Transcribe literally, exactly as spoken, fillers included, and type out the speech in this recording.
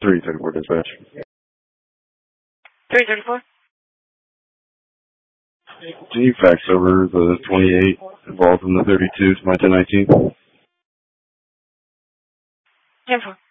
three thirty-four dispatch. three thirty-four? Can you fax over the twenty-eight involved in the thirty-two to my ten nineteen? ten four.